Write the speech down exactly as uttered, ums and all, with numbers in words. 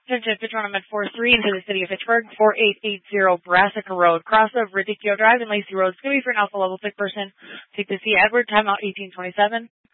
Attention, Fitch on four three into the city of Fitchburg, four eight eight zero Brassica Road, cross of Radicchio Drive and Lacey Road. It's going to be for an alpha level pick person. Take the C. Edward, timeout eighteen twenty-seven.